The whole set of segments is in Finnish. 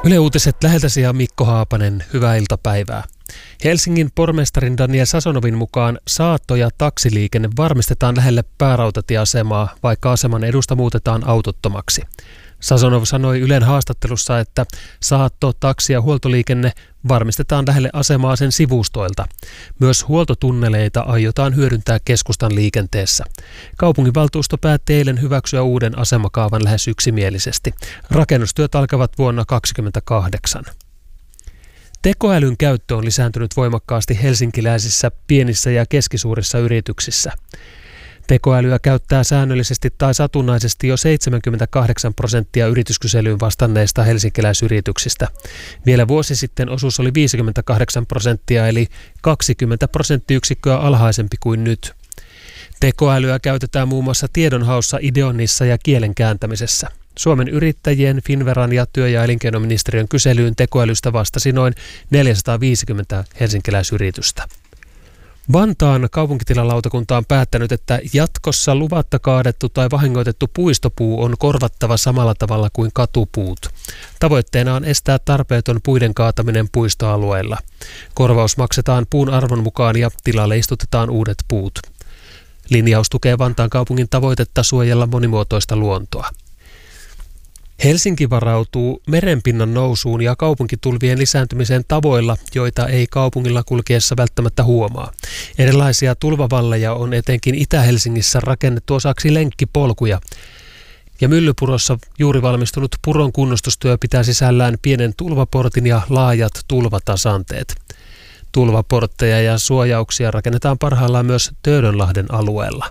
Yle Uutiset läheltäsi ja Mikko Haapanen, hyvää iltapäivää. Helsingin pormestarin Daniel Sasonovin mukaan saatto- ja taksiliikenne varmistetaan lähelle päärautatieasemaa, vaikka aseman edusta muutetaan autottomaksi. Sasonov sanoi Ylen haastattelussa, että saatto-, taksi- ja huoltoliikenne varmistetaan lähelle asemaa sen sivustoilta. Myös huoltotunneleita aiotaan hyödyntää keskustan liikenteessä. Kaupunginvaltuusto päätti eilen hyväksyä uuden asemakaavan lähes yksimielisesti. Rakennustyöt alkavat vuonna 2028. Tekoälyn käyttö on lisääntynyt voimakkaasti helsinkiläisissä pienissä ja keskisuurissa yrityksissä. Tekoälyä käyttää säännöllisesti tai satunnaisesti jo 78% yrityskyselyyn vastanneista helsinkiläisyrityksistä. Vielä vuosi sitten osuus oli 58%, eli 20 prosenttiyksikköä alhaisempi kuin nyt. Tekoälyä käytetään muun muassa tiedonhaussa, ideonnissa ja kielen kääntämisessä. Suomen yrittäjien, Finnveran ja työ- ja elinkeinoministeriön kyselyyn tekoälystä vastasi noin 450 helsinkiläisyritystä. Vantaan kaupunkitilallautakunta on päättänyt, että jatkossa luvatta kaadettu tai vahingoitettu puistopuu on korvattava samalla tavalla kuin katupuut. Tavoitteena on estää tarpeeton puiden kaataminen puistoalueilla. Korvaus maksetaan puun arvon mukaan ja tilalle istutetaan uudet puut. Linjaus tukee Vantaan kaupungin tavoitetta suojella monimuotoista luontoa. Helsinki varautuu merenpinnan nousuun ja kaupunkitulvien lisääntymiseen tavoilla, joita ei kaupungilla kulkiessa välttämättä huomaa. Erilaisia tulvavalleja on etenkin Itä-Helsingissä rakennettu osaksi lenkkipolkuja. Ja Myllypurossa juuri valmistunut puron kunnostustyö pitää sisällään pienen tulvaportin ja laajat tulvatasanteet. Tulvaportteja ja suojauksia rakennetaan parhaillaan myös Töölönlahden alueella.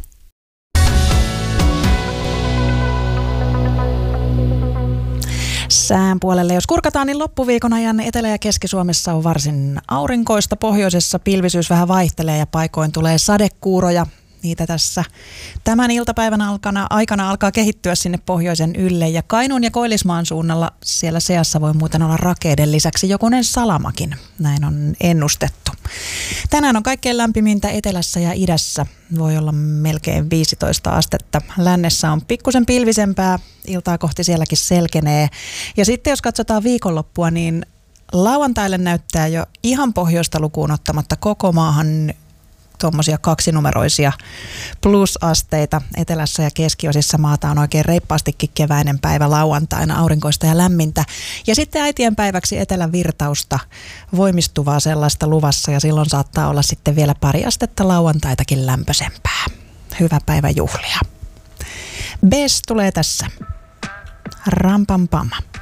Sään puolelle, jos kurkataan, niin loppuviikon ajan Etelä- ja Keski-Suomessa on varsin aurinkoista. Pohjoisessa pilvisyys vähän vaihtelee ja paikoin tulee sadekuuroja. Niitä tässä tämän iltapäivän aikana alkaa kehittyä sinne pohjoisen ylle. Ja Kainuun ja Koillismaan suunnalla siellä seassa voi muuten olla rakeiden lisäksi jokunen salamakin. Näin on ennustettu. Tänään on kaikkein lämpimintä etelässä ja idässä. Voi olla melkein 15 astetta. Lännessä on pikkusen pilvisempää. Iltaa kohti sielläkin selkenee. Ja sitten jos katsotaan viikonloppua, niin lauantaille näyttää jo ihan pohjoista lukuun ottamatta koko maahan tuommoisia kaksinumeroisia plusasteita. Etelässä ja keskiosissa maata on oikein reippaastikin keväinen päivä lauantaina, aurinkoista ja lämmintä. Ja sitten äitienpäiväksi etelän virtausta, voimistuvaa sellaista luvassa, ja silloin saattaa olla sitten vielä pari astetta lauantaitakin lämpöisempää. Hyvä päivä juhlia. Bes tulee tässä. Rampampama.